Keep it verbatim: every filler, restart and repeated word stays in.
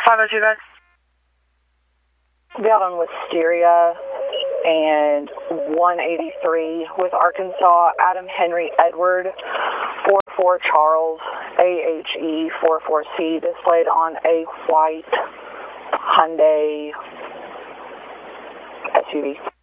five oh two guys. Be out on Wisteria and one eighty-three with Arkansas, Adam Henry Edward, four four Charles, A H E four four C, displayed on a white Hyundai S U V.